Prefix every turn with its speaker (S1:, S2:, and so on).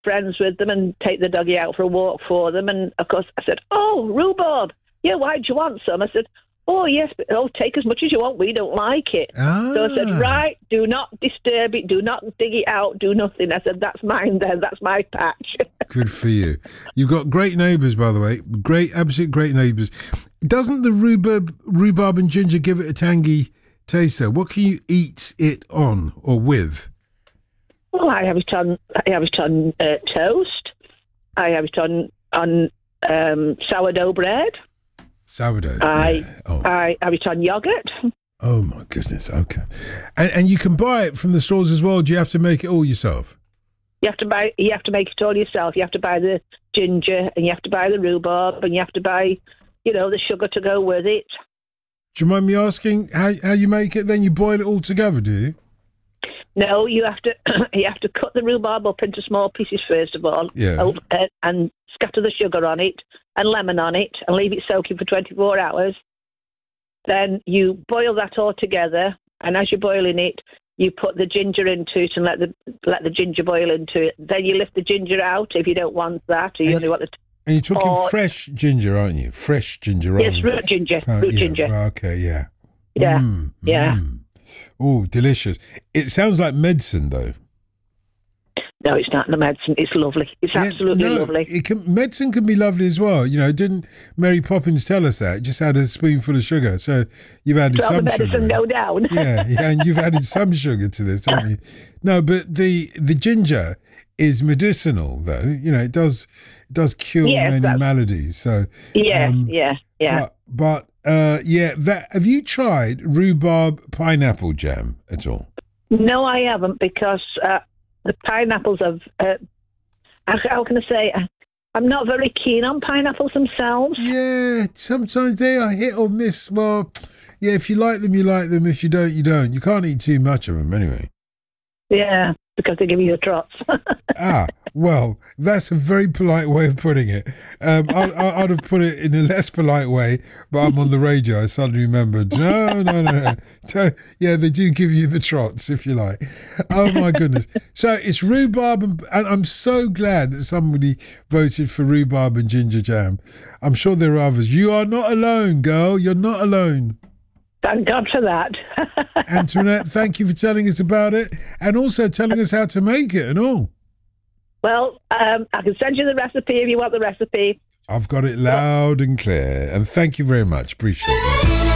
S1: friends with them and take the doggy out for a walk for them. And, of course, I said, oh, rhubarb. Yeah, why do you want some? I said, oh, yes, but take as much as you want. We don't like it.
S2: Ah.
S1: So I said, right, do not disturb it. Do not dig it out. Do nothing. I said, that's mine then. That's my patch.
S2: Good for you. You've got great neighbours, by the way. Absolute great neighbours. Doesn't the rhubarb and ginger give it a tangy taste, though? What can you eat it on or with?
S1: Well, I have it on toast. I have it on sourdough bread.
S2: Sourdough.
S1: I have it on yogurt.
S2: Oh my goodness. Okay. And you can buy it from the stores as well. Do you have to make it all yourself?
S1: You have to make it all yourself. You have to buy the ginger, and you have to buy the rhubarb, and you have to buy, the sugar to go with it.
S2: Do you mind me asking how you make it? Then you boil it all together, do you?
S1: No, you have to cut the rhubarb up into small pieces first of all.
S2: Yeah.
S1: And scatter the sugar on it and lemon on it and leave it soaking for 24 hours. Then you boil that all together, and as you're boiling it, you put the ginger into it and let the ginger boil into it. Then you lift the ginger out if you don't want that, or you only want the.
S2: And you're talking fresh ginger, aren't you? Fresh ginger, aren't you?
S1: Yes, root ginger. Ginger.
S2: Okay, yeah.
S1: Yeah, yeah.
S2: Oh, delicious. It sounds like medicine, though.
S1: No, it's not the medicine. It's lovely. It's absolutely lovely.
S2: Medicine can be lovely as well. Didn't Mary Poppins tell us that? Just add a spoonful of sugar. So you've added some
S1: the medicine
S2: sugar.
S1: Go down.
S2: yeah, and you've added some sugar to this, haven't you? No, but the ginger is medicinal, though. It does cure many maladies. So
S1: yeah.
S2: But have you tried rhubarb pineapple jam at all?
S1: No, I haven't, because the pineapples have. How can I say? I'm not very keen on pineapples themselves.
S2: Yeah, sometimes they are hit or miss. Well, yeah, if you like them, you like them. If you don't, you don't. You can't eat too much of them anyway.
S1: Yeah, because they give you the trots.
S2: Well, that's a very polite way of putting it. I'd have put it in a less polite way, but I'm on the radio. I suddenly remembered. No. Yeah, they do give you the trots, if you like. Oh, my goodness. So it's rhubarb, and I'm so glad that somebody voted for rhubarb and ginger jam. I'm sure there are others. You are not alone, girl. You're not alone.
S1: Thank God for that.
S2: Antoinette, thank you for telling us about it and also telling us how to make it and all.
S1: Well, I can send you the recipe if you want the recipe.
S2: I've got it loud and clear. And thank you very much. Appreciate it.